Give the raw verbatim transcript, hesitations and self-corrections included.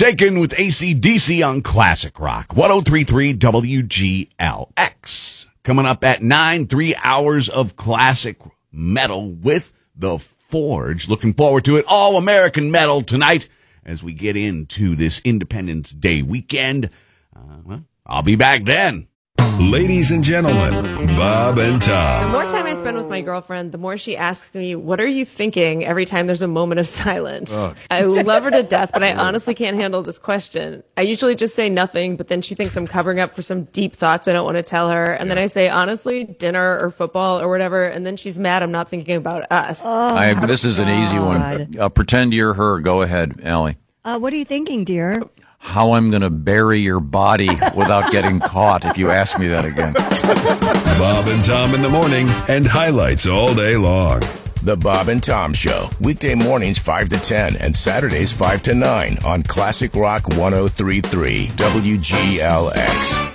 Shaken with A C D C on Classic Rock, one oh three point three W G L X. Coming up at nine, three hours of classic metal with The Forge. Looking forward to it. All American metal tonight as we get into this Independence Day weekend. Uh, well, I'll be back then. Ladies and gentlemen, Bob and The Tom. more time I spend with my girlfriend, the more she asks me, what are you thinking every time there's a moment of silence? Oh. I love her to death, but I honestly can't handle this question. I usually just say nothing, but then she thinks I'm covering up for some deep thoughts I don't want to tell her. And then I say, honestly, dinner or football or whatever. And then she's mad I'm not thinking about us. I, this is an easy one. Uh, pretend you're her. Go ahead, Allie. Uh, what are you thinking, dear? How I'm going to bury your body without getting caught if you ask me that again. Bob and Tom in the morning and highlights all day long. The Bob and Tom Show, weekday mornings five to ten and Saturdays five to nine on Classic Rock one oh three point three W G L X.